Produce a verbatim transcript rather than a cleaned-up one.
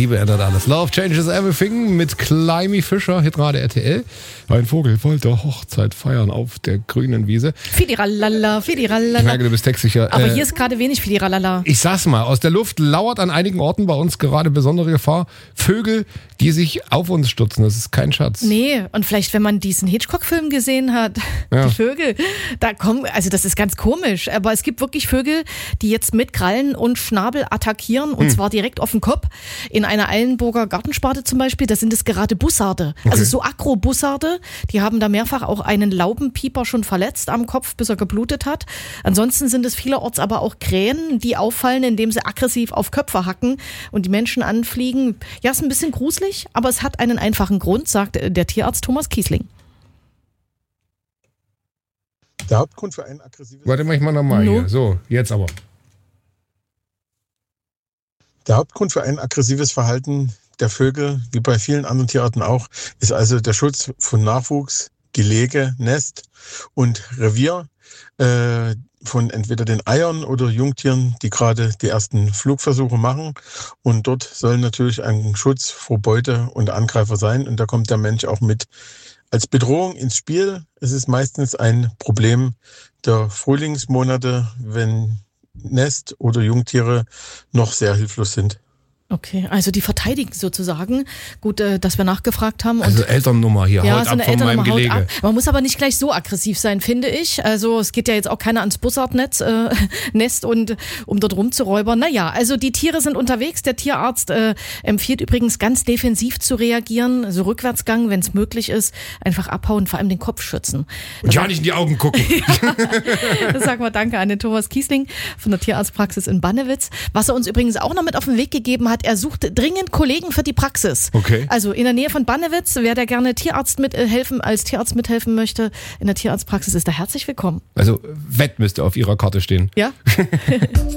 Liebe ändert alles. Love changes everything mit Climby Fischer, Hitrate R T L. Ein Vogel wollte Hochzeit feiern auf der grünen Wiese. Fidiralala, fidiralala. Ich merke, du bist textsicher. Aber äh, hier ist gerade wenig Fidiralala. Ich sag's mal, aus der Luft lauert an einigen Orten bei uns gerade besondere Gefahr. Vögel, die sich auf uns stürzen. Das ist kein Schatz. Nee, und vielleicht, wenn man diesen Hitchcock-Film gesehen hat, Ja. die Vögel, da kommen, also das ist ganz komisch, aber es gibt wirklich Vögel, die jetzt mit Krallen und Schnabel attackieren, und Hm. zwar direkt auf den Kopf. In einer Eilenburger Gartensparte zum Beispiel, da sind es gerade Bussarde. Okay. Also so Agro-Bussarde, die haben da mehrfach auch einen Laubenpieper schon verletzt am Kopf, bis er geblutet hat. Ansonsten sind es vielerorts aber auch Krähen, die auffallen, indem sie aggressiv auf Köpfe hacken und die Menschen anfliegen. Ja, ist ein bisschen gruselig, aber es hat einen einfachen Grund, sagt der Tierarzt Thomas Kiesling. Der Hauptgrund für ein aggressives Warte mal, ich mach nochmal No. hier. So, jetzt aber. Der Hauptgrund für ein aggressives Verhalten der Vögel, wie bei vielen anderen Tierarten auch, ist also der Schutz von Nachwuchs, Gelege, Nest und Revier äh, von entweder den Eiern oder Jungtieren, die gerade die ersten Flugversuche machen. Und dort soll natürlich ein Schutz vor Beute und Angreifer sein. Und da kommt der Mensch auch mit als Bedrohung ins Spiel. Es ist meistens ein Problem der Frühlingsmonate, wenn Nest oder Jungtiere noch sehr hilflos sind. Okay, also die verteidigen sozusagen. Gut, äh, dass wir nachgefragt haben. Und Also Elternnummer hier, ja, haut so ab eine von meinem Elternnummer haut Gelege. ab. Man muss aber nicht gleich so aggressiv sein, finde ich. Also es geht ja jetzt auch keiner ans Bussardnetz, äh, Nest und um dort rumzuräubern. Naja, also die Tiere sind unterwegs. Der Tierarzt äh, empfiehlt übrigens ganz defensiv zu reagieren, also Rückwärtsgang, wenn es möglich ist, einfach abhauen, vor allem den Kopf schützen. Und ja nicht in die Augen gucken. Das sagen wir danke an den Thomas Kiesling von der Tierarztpraxis in Bannewitz. Was er uns übrigens auch noch mit auf den Weg gegeben hat, er sucht dringend Kollegen für die Praxis. Okay. Also in der Nähe von Bannewitz, wer da gerne Tierarzt mithelfen, als Tierarzt mithelfen möchte, in der Tierarztpraxis ist da herzlich willkommen. Also Wett müsste auf ihrer Karte stehen. Ja?